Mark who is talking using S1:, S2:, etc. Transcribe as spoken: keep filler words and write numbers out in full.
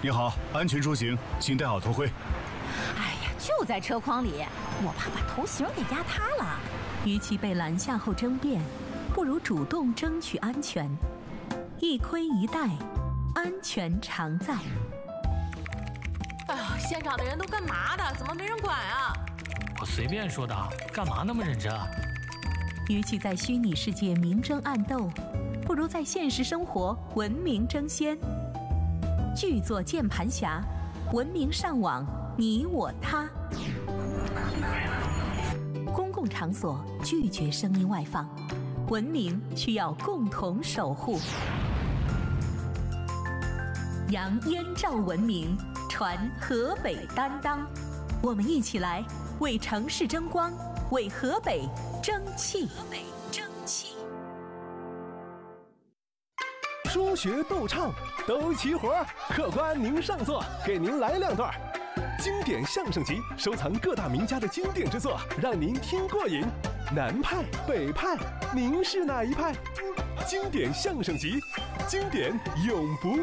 S1: 你好，安全出行，请戴好头盔。
S2: 哎呀，就在车筐里，我怕把头型给压塌了。
S3: 与其被拦下后争辩，不如主动争取安全。一盔一戴，安全常在。
S4: 哎呀，现场的人都干嘛的？怎么没人管啊？
S5: 我随便说的，干嘛那么认真啊？
S3: 与其在虚拟世界明争暗斗，不如在现实生活文明争先。剧作键盘侠，文明上网，你我他。公共场所拒绝声音外放，文明需要共同守护。扬燕赵文明，传河北担当。我们一起来为城市争光，为河北争气。河北争气。
S6: 说学逗唱都齐活，客官您上座，给您来两段。经典相声集收藏各大名家的经典之作，让您听过瘾。南派北派，您是哪一派？经典相声集，经典永不